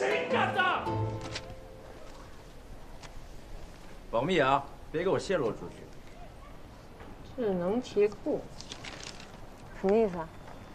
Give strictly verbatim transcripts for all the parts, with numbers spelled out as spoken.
谁干的？ 保密啊，别给我泄露出去。 智能题库，什么意思啊？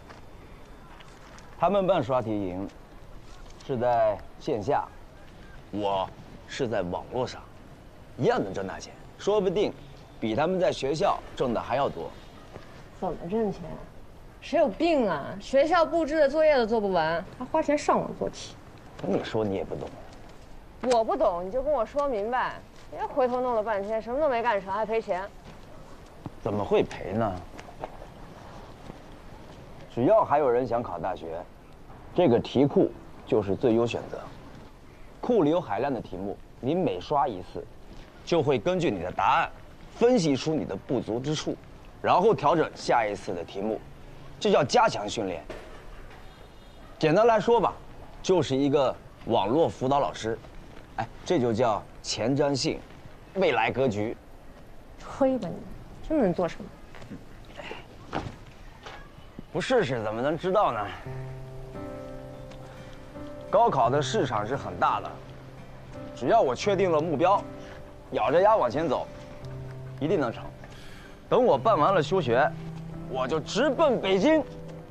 他们办刷题营是在线下，我是在网络上，一样能挣大钱，说不定比他们在学校挣的还要多。 怎么挣钱？谁有病啊？学校布置的作业都做不完，还花钱上网做题。 你说你也不懂， 我不懂你就跟我说明白，别回头弄了半天什么都没干成还赔钱。 怎么会赔呢？只要还有人想考大学，这个题库就是最优选择。库里有海量的题目，你每刷一次，就会根据你的答案分析出你的不足之处，然后调整下一次的题目，这叫加强训练。简单来说吧，就是一个网络辅导老师。哎，这就叫前瞻性，未来格局。 吹吧你！这能做什么？ 不试试怎么能知道呢？高考的市场是很大的，只要我确定了目标，咬着牙往前走，一定能成。等我办完了休学，我就直奔北京。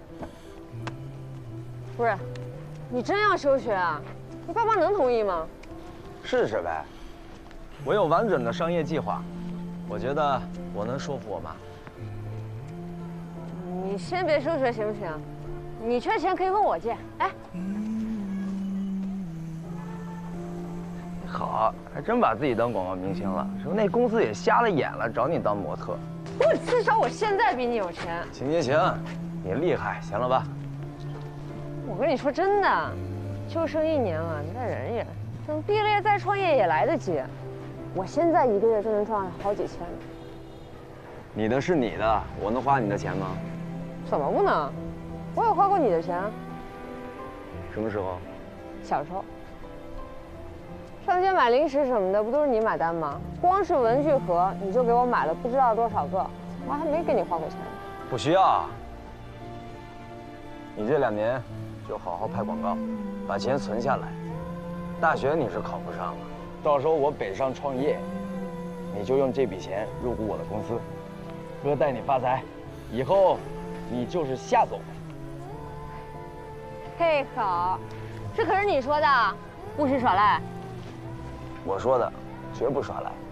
不是，你真要休学啊？你爸妈能同意吗？ 试试呗，我有完整的商业计划，我觉得我能说服我妈。 你先别休学行不行？你缺钱可以问我借。哎， 好，还真把自己当广告明星了。说那公司也瞎了眼了，找你当模特。 我至少我现在比你有钱。 行行行，你厉害，行了吧？ 我跟你说真的，就剩一年了，你再忍一忍，等毕了业再创业也来得及。我现在一个月就能赚好几千。 你的是你的，我能花你的钱吗？ 怎么不能？我也花过你的钱。 什么时候？ 小时候。上街买零食什么的，不都是你买单吗？光是文具盒，你就给我买了不知道多少个，我还没给你花过钱。 不需要啊。你这两年就好好拍广告，把钱存下来。大学你是考不上了，到时候我北上创业，你就用这笔钱入股我的公司，哥带你发财，以后你就是夏总。 嘿，好，这可是你说的，不许耍赖。 我说的，绝不耍赖。